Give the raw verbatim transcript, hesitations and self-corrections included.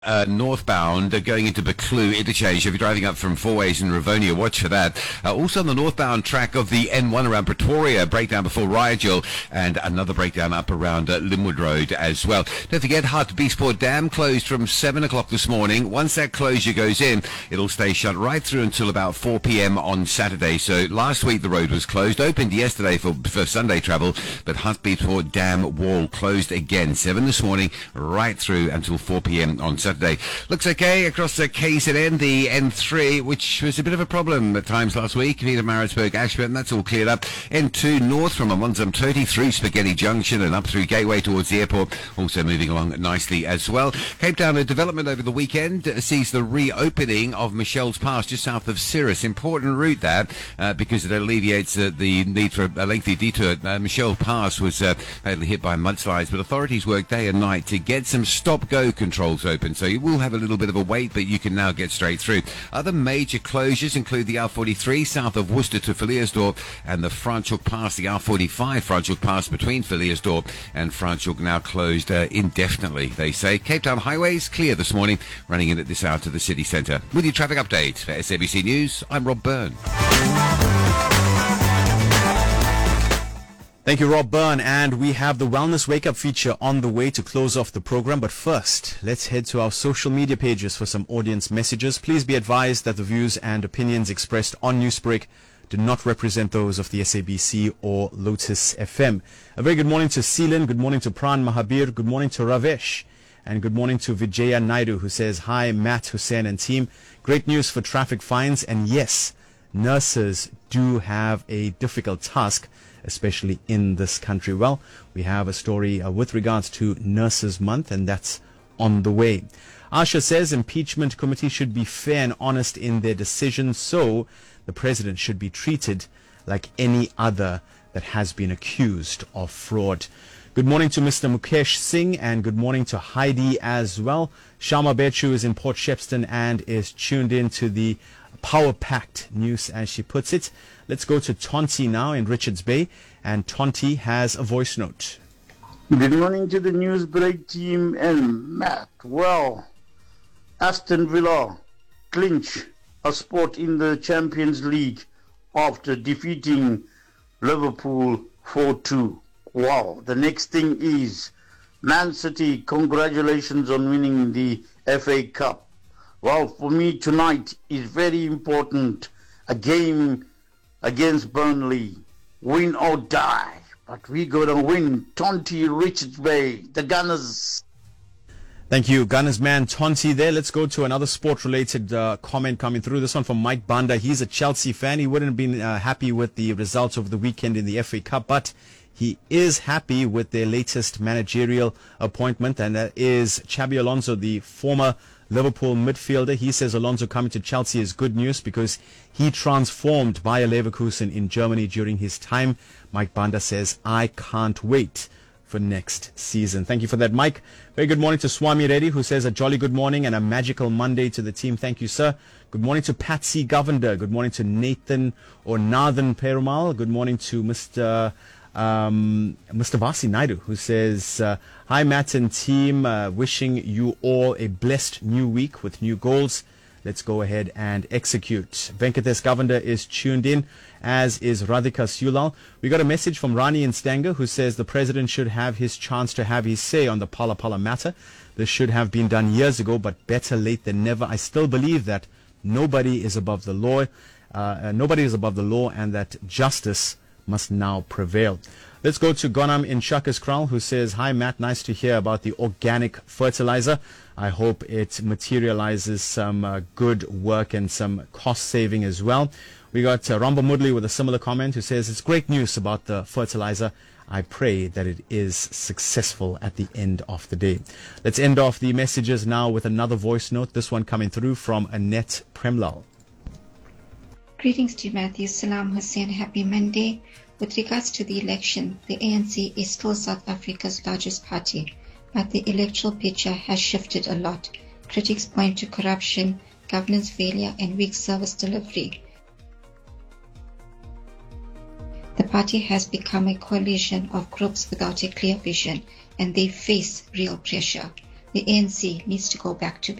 Uh, northbound uh, going into Buccleuch interchange. If you're driving up from Four Ways in Rivonia, watch for that. Uh, also on the northbound track of the N one around Pretoria, breakdown before Ryagil, and another breakdown up around uh, Linwood Road as well. Don't forget, Hartbeespoort Dam closed from seven o'clock this morning. Once that closure goes in, it'll stay shut right through until about four p.m. on Saturday. So last week the road was closed, opened yesterday for, for Sunday travel, but Hartbeespoort Dam wall closed again, seven this morning, right through until four p.m. on Saturday. Saturday. Looks okay across the K Z N, the N three, which was a bit of a problem at times last week. Peter Maritzburg, Ashburton, that's all cleared up. N two north from Amonzam thirty through Spaghetti Junction and up through Gateway towards the airport, also moving along nicely as well. Cape Town, a development over the weekend uh, sees the reopening of Michelle's Pass just south of Cirrus. Important route that uh, because it alleviates uh, the need for a lengthy detour. Uh, Michelle Pass was uh, badly hit by mudslides, but authorities worked day and night to get some stop-go controls open. So you will have a little bit of a wait, but you can now get straight through. Other major closures include the R forty-three south of Worcester to Villiers-Dorp and the Franschhoek Pass, the R forty-five Franschhoek Pass between Villiers-Dorp and Franschhoek now closed uh, indefinitely, they say. Cape Town highways clear this morning, running in at this hour to the city centre. With your traffic update for S A B C News, I'm Rob Byrne. Thank you, Rob Byrne. And we have the Wellness Wake Up feature on the way to close off the program. But first, let's head to our social media pages for some audience messages. Please be advised that the views and opinions expressed on Newsbreak do not represent those of the S A B C or Lotus F M. A very good morning to Seelan. Good morning to Pran Mahabir. Good morning to Ravesh. And good morning to Vijaya Naidu, who says, hi, Matt, Hussein and team. Great news for traffic fines. And yes, nurses do have a difficult task, especially in this country. Well, we have a story uh, with regards to Nurses Month, and that's on the way. Asha says impeachment committee should be fair and honest in their decisions, so the president should be treated like any other that has been accused of fraud. Good morning to Mister Mukesh Singh, and good morning to Heidi as well. Shama Bechu is in Port Shepstone and is tuned in to the power-packed news, as she puts it. Let's go to Tonti now in Richards Bay, and Tonti has a voice note. Good morning to the Newsbreak team and Matt. Well, Aston Villa clinch a spot in the Champions League after defeating Liverpool four two. Wow, the next thing is Man City, congratulations on winning the F A Cup. Well, for me tonight is very important. A game against Burnley. Win or die. But we got to win. Tonti, Richards Bay, the Gunners. Thank you, Gunners man Tonti there. Let's go to another sport-related uh, comment coming through. This one from Mike Banda. He's a Chelsea fan. He wouldn't have been uh, happy with the results of the weekend in the F A Cup, but he is happy with their latest managerial appointment, and that is Xabi Alonso, the former Liverpool midfielder. He says Alonso coming to Chelsea is good news because he transformed Bayer Leverkusen in Germany during his time. Mike Banda says, I can't wait for next season. Thank you for that, Mike. Very good morning to Swami Reddy, who says a jolly good morning and a magical Monday to the team. Thank you, sir. Good morning to Patsy Govender. Good morning to Nathan or Nathan Perumal. Good morning to Mister Um, Mister Vasi Naidu, who says, uh, hi Matt and team, uh, wishing you all a blessed new week with new goals. Let's go ahead and execute. Venkatesh Govender is tuned in, as is Radhika Sulal. We got a message from Rani in Stanger, who says the president should have his chance to have his say on the Phala Phala matter. This should have been done years ago, but better late than never. I still believe that nobody is above the law, uh, uh, nobody is above the law, and that justice must now prevail. Let's go to Gonam in Shakas Kraal, who says, hi Matt, nice to hear about the organic fertilizer. I hope it materializes some uh, good work and some cost saving as well. We got uh, Ramba Mudley with a similar comment, who says it's great news about the fertilizer. I pray that it is successful at the end of the day. Let's end off the messages now with another voice note, this one coming through from Annette Premlal. Greetings to Matthew. Salam Hussein. Happy Monday. With regards to the election, the A N C is still South Africa's largest party, but the electoral picture has shifted a lot. Critics point to corruption, governance failure, and weak service delivery. The party has become a coalition of groups without a clear vision, and they face real pressure. The A N C needs to go back to